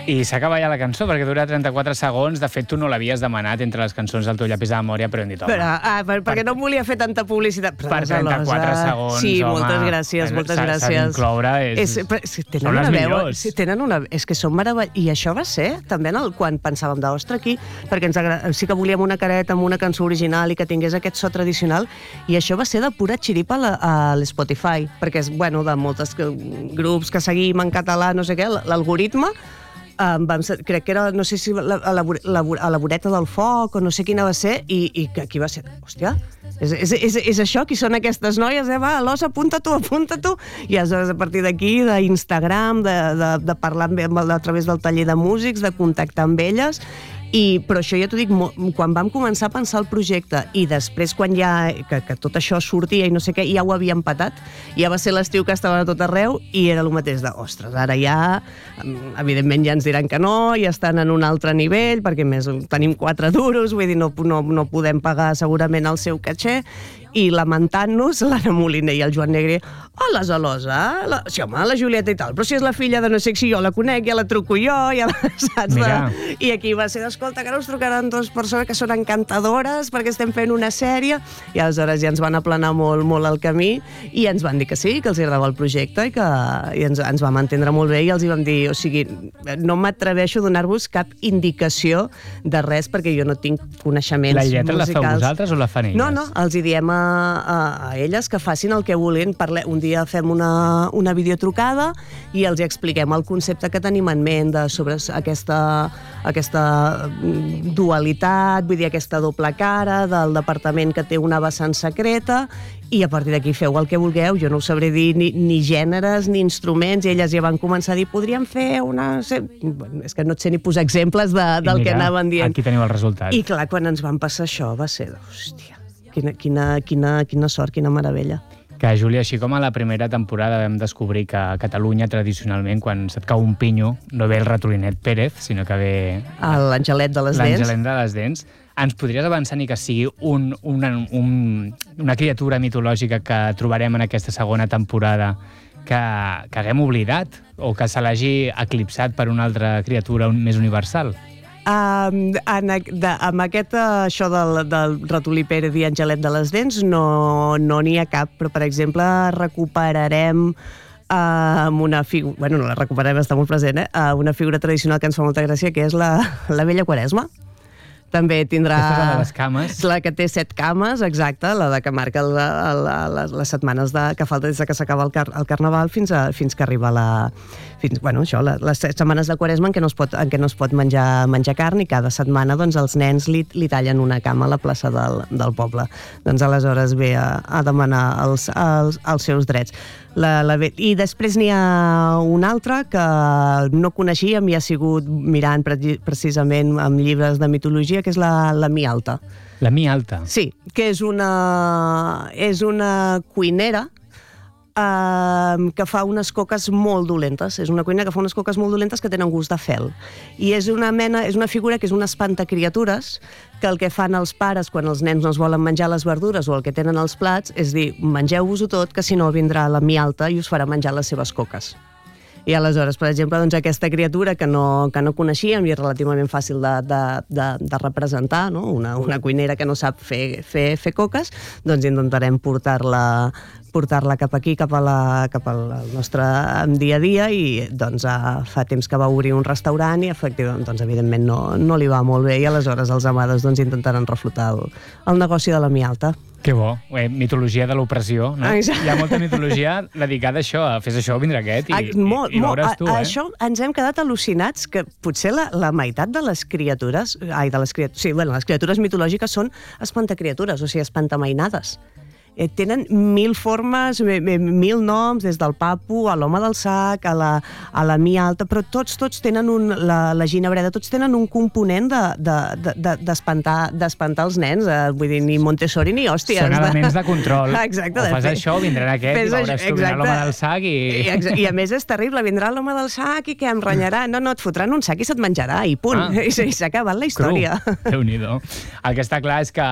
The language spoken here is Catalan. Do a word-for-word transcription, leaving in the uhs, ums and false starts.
I s'acaba ja la cançó, perquè dura trenta-quatre segons. De fet, tu no l'havies demanat entre les cançons del teu llapis de memòria, però hem dit, home... Però, ah, per, perquè no em volia fer tanta publicitat. Però per trenta-quatre segons, sí, home... moltes gràcies, moltes gràcies. S'ha d'incloure, és... és, és tenen són les una veu, millors. sí, tenen una, és que són meravelloses. I això va ser, també, en el, quan pensàvem d'ostres aquí, perquè ens agrada, sí que volíem una careta amb una cançó original i que tingués aquest so tradicional, i això va ser de pura xiripa a l'Spotify, perquè és, bueno, de molts grups que seguim en català, no sé què, l'algoritme, Um, vam ser, crec que era, no sé si la, la, la, a la voreta del foc o no sé quina va ser, i, i que aquí va ser, hòstia, és, és, és, és això, qui són aquestes noies, eh? Va, Alòs, apunta tu, apunta tu, i aleshores a partir d'aquí, d'Instagram, de, de, de parlar amb, a través del taller de músics, de contactar amb elles. I, però això ja t'ho dic, quan vam començar a pensar el projecte i després quan ja, que, que tot això sortia i no sé què, ja ho havíem patat, ja va ser l'estiu que estaven a tot arreu i era el mateix de, ostres, ara ja, evidentment ja ens diran que no, ja estan en un altre nivell, perquè més tenim quatre duros, vull dir, no, no, no podem pagar segurament el seu caché, i lamentant-nos, l'Anna Moliner i el Joan Negre, hola, Zalosa, la... sí, home, la Julieta i tal, però si és la filla de no sé si jo la conec, ja la truco jo, ja la saps? De... I aquí va ser, escolta, que ara us trucaran dues persones que són encantadores perquè estem fent una sèrie, i aleshores ja ens van aplanar molt, molt el camí i ens van dir que sí, que els agradava el projecte i que i ens, ens vam entendre molt bé i els hi vam dir, o sigui, no m'atreveixo a donar-vos cap indicació de res perquè jo no tinc coneixements musicals. La lletra musicals. La feu vosaltres o la fan elles? No, no, els hi diem a, a, a elles que facin el que vulguin. Parle... Un dia fem una, una videotrucada i els hi expliquem el concepte que tenim en ment de, sobre aquesta, aquesta dualitat, vull dir, aquesta doble cara del departament que té una vessant secreta, i a partir d'aquí feu el que vulgueu. Jo no us sabré dir ni, ni gèneres ni instruments, i elles ja van començar a dir, podríem fer una... És que no et sé ni posar exemples de, del mira, que anaven dient. Aquí teniu el resultat. I clar, quan ens van passar això va ser, hòstia, quina, quina, quina, quina sort, quina meravella. Que, Júlia, així com a la primera temporada vam descobrir que a Catalunya, tradicionalment, quan se't cau un pinyo, no ve el ratolinet Pérez, sinó que ve... L'Angelet de les dents. L'Angelet de les dents. Ens podries avançar ni que sigui un, una, un, una criatura mitològica que trobarem en aquesta segona temporada que, que haguem oblidat o que se l'hagi eclipsat per una altra criatura més universal? Um, en, de, amb aquest, això del, del ratolí Pérez i Angelet de les dents no n'hi no ha cap, però per exemple recuperarem uh, amb una figura, bueno, no la recuperarem, està molt present, eh? Uh, una figura tradicional que ens fa molta gràcia, que és la, la vella Quaresma. També tindrà... Aquesta és la de les cames. La que té set cames, exacte, la de que marca el, el, les, les setmanes de, que falta des que s'acaba el, car, el Carnaval fins, a, fins que arriba la... Fins, bueno, això, la, les setmanes de Quaresma en què no es pot, en què no es pot menjar, menjar carn, i cada setmana doncs, els nens li, li tallen una cama a la plaça del, del poble. Doncs aleshores ve a, a demanar els, els, els seus drets. La, la, I després n'hi ha una altra que no coneixíem i ha sigut mirant pre precisament amb llibres de mitologia, que és la, la Mi Alta. La Mi Alta? Sí, que és una, és una cuinera Uh, que fa unes coques molt dolentes. És una cuina que fa unes coques molt dolentes que tenen gust de fel. I és una mena, és una figura que és una espantacriatures que el que fan els pares quan els nens no es volen menjar les verdures o el que tenen als plats és dir, mengeu-vos-ho tot, que si no vindrà la Mi Alta i us farà menjar les seves coques. I aleshores, per exemple, doncs, aquesta criatura que no, que no coneixíem i és relativament fàcil de, de, de, de representar, no? una, una cuinera que no sap fer, fer, fer coques, doncs intentarem portar-la portar-la cap aquí, cap, a la, cap al nostre dia a dia, i doncs fa temps que va obrir un restaurant i efectivament, doncs, evidentment no, no li va molt bé, i aleshores els amades doncs, intentaran reflotar el, el negoci de la Mi Alta. Que bo, eh, mitologia de l'opressió, no? Exacte. Hi ha molta mitologia dedicada a això, a fes això, vindrà aquest, i, i, molt, i veuràs tu, a, eh? Això ens hem quedat al·lucinats, que potser la, la meitat de les criatures, ai, de les criatures, sí, bueno, les criatures mitològiques són espantacriatures, o sigui, espantamainades. Tenen mil formes, mil noms, des del papu a l'home del sac, a la, a la Mi Alta, però tots, tots tenen un, la, la ginebreda, tots tenen un component d'espantar de, de, d'espantar els nens, eh? Vull dir, ni Montessori ni hòsties. Són elements de control. Exacte. O fas això, vindrà aquest, i veuràs tu, vindrà l'home del sac i... I, I a més és terrible, vindrà l'home del sac i què, em renyarà? No, no, et fotran un sac i se't menjarà, i punt. Ah. I s'ha acabat la història. Cru. Déu-n'hi-do. El que està clar és que